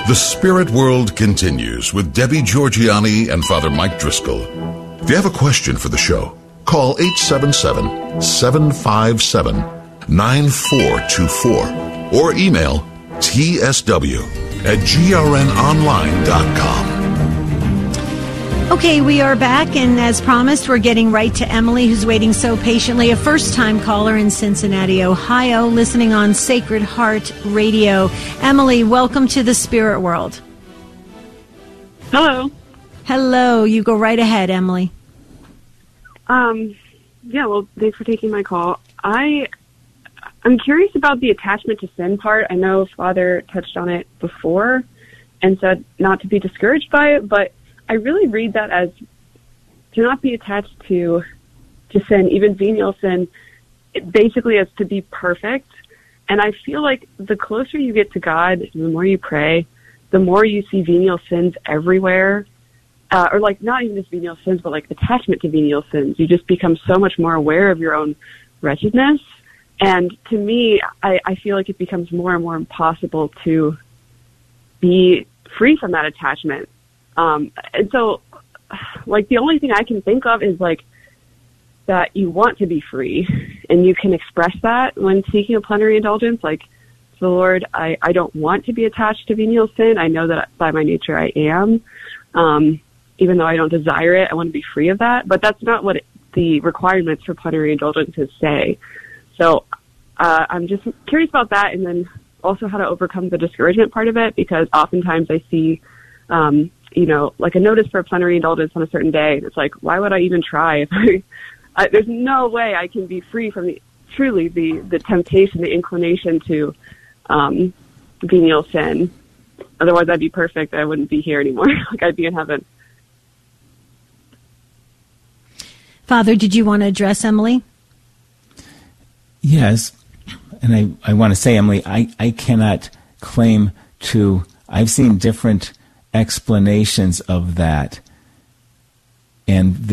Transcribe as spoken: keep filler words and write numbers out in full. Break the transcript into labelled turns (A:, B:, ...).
A: The Spirit World continues with Debbie Georgianni and Father Mike Driscoll. If you have a question for the show, call eight seven seven, seven five seven, nine four two four or email t s w at g r n online dot com.
B: Okay, we are back, and as promised, we're getting right to Emily, who's waiting so patiently, a first-time caller in Cincinnati, Ohio, listening on Sacred Heart Radio. Emily, welcome to the Spirit World.
C: Hello.
B: Hello. You go right ahead, Emily.
C: Um, yeah, well, thanks for taking my call. I, I'm curious about the attachment to sin part. I know Father touched on it before and said not to be discouraged by it, but I really read that as to not be attached to to sin, even venial sin, basically as to be perfect. And I feel like the closer you get to God, the more you pray, the more you see venial sins everywhere. Uh, or like not even just venial sins, but like attachment to venial sins. You just become so much more aware of your own wretchedness. And to me, I, I feel like it becomes more and more impossible to be free from that attachment. Um, and so, like, the only thing I can think of is, like, that you want to be free, and you can express that when seeking a plenary indulgence. Like, the Lord, I, I don't want to be attached to venial sin. I know that by my nature I am. Um, even though I don't desire it, I want to be free of that. But that's not what it, the requirements for plenary indulgences say. So uh, I'm just curious about that, and then also how to overcome the discouragement part of it, because oftentimes I see um, you know, like a notice for a plenary indulgence on a certain day. And it's like, why would I even try? If I, I, there's no way I can be free from the, truly the, the temptation, the inclination to um, venial sin. Otherwise, I'd be perfect. I wouldn't be here anymore. Like, I'd be in heaven.
B: Father, did you want to address Emily?
D: Yes. And I, I want to say, Emily, I, I cannot claim to, I've seen different explanations of that, and